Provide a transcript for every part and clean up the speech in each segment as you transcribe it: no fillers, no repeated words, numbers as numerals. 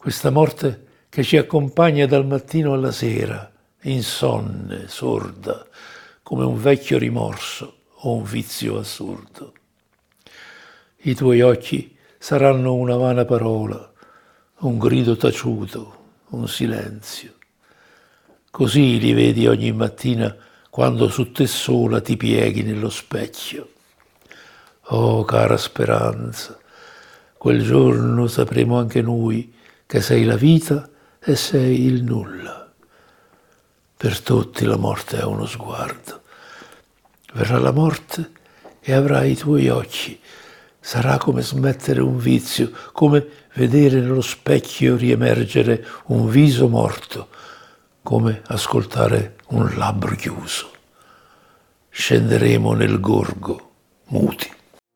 questa morte che ci accompagna dal mattino alla sera, insonne, sorda, come un vecchio rimorso o un vizio assurdo. I tuoi occhi saranno una vana parola, un grido taciuto, un silenzio. Così li vedi ogni mattina quando su te sola ti pieghi nello specchio. Oh, cara speranza, quel giorno sapremo anche noi che sei la vita e sei il nulla. Per tutti la morte è uno sguardo. Verrà la morte e avrai i tuoi occhi. Sarà come smettere un vizio, come vedere nello specchio riemergere un viso morto, come ascoltare un labbro chiuso. Scenderemo nel gorgo, muti.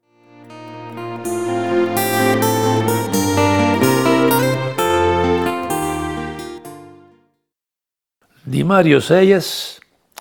Di Mario Sejas,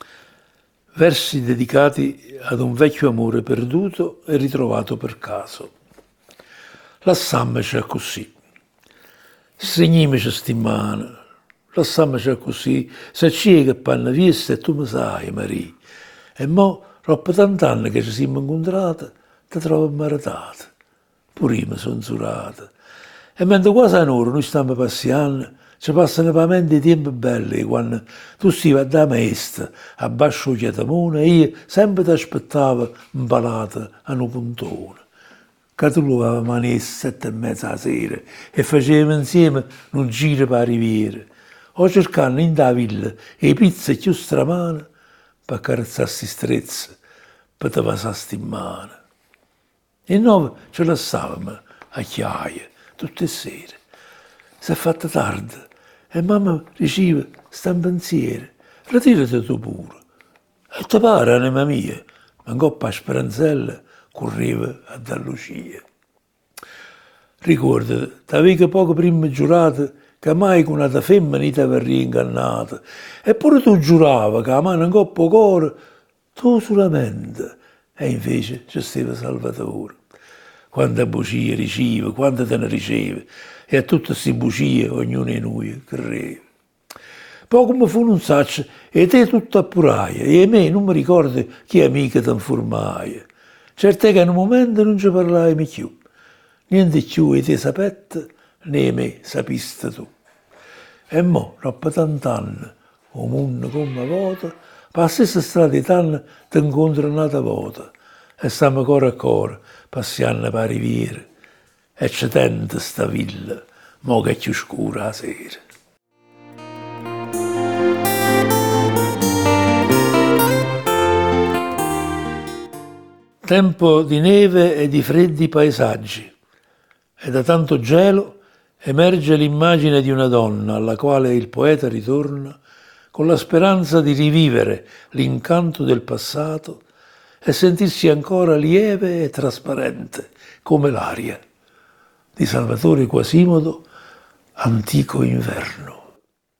versi dedicati ad un vecchio amore perduto e ritrovato per caso. Lassammici così. Stregnimici stimana. Lassammici così. Se c'è che panna vista e tu mi sai, Maria. E mo, troppo tant'anni che ci siamo incontrati, ti trovo maritata. Pure io mi sono surata. E mentre quasi un'ora noi stiamo passando, ci passano per mente tempi belli, quando tu stivi da maestra, a bascio chiatamone, e io sempre ti aspettavo impalata a un puntone. Che tu lo avevamo alle 7:30 la sera e facevamo insieme un giro per la riviera, o cercando in da villa le pizze più stramane per carezzarsi strezze, per te passarsi in mano. E noi ci lasciavamo a chiaia tutte le sere. Si è fatta tardi e mamma diceva, sta in pensiero, ritirati tu pure. E te pare, anima mia, ma in coppa a speranzella correva a dar Lucia. Ricordati, t'avevi poco prima giurato che mai con una femmina ti avrei ingannata. Eppure tu giurava che a mano in coppa cuore, tu solamente, e invece c'è stato Salvatore. Quanta bugia riceve, quanta te ne riceve, e a tutte queste bugie ognuno di noi credeva. Poi come fu non saccio, e te tutto appuraia, e a me non mi ricordo che amica ti informaia. Certo è che in un momento non ci parlai più, niente più e te sapette, né me sapiste tu. E mo, dopo tant'anni, o mondo come vota, per la stessa strada di t'anni ti incontro un'altra volta, e stiamo cuore a cuore, passiamo per la riviera, e c'è tenta sta villa, mo che è più scura la sera. Tempo di neve e di freddi paesaggi, e da tanto gelo emerge l'immagine di una donna alla quale il poeta ritorna con la speranza di rivivere l'incanto del passato e sentirsi ancora lieve e trasparente come l'aria di Salvatore Quasimodo, Antico inverno.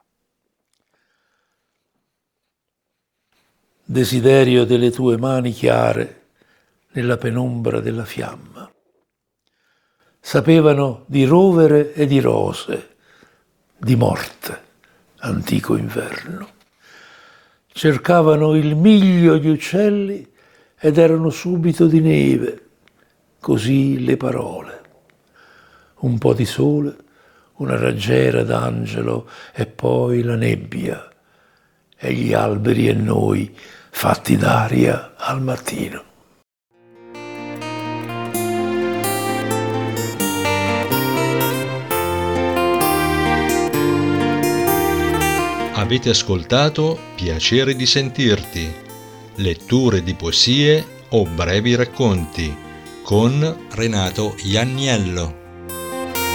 Desiderio delle tue mani chiare nella penombra della fiamma. Sapevano di rovere e di rose, di morte, antico inverno. Cercavano il miglio gli uccelli ed erano subito di neve, così le parole. Un po' di sole, una raggiera d'angelo e poi la nebbia e gli alberi e noi fatti d'aria al mattino. Avete ascoltato Piacere di sentirti, letture di poesie o brevi racconti con Renato Ianniello.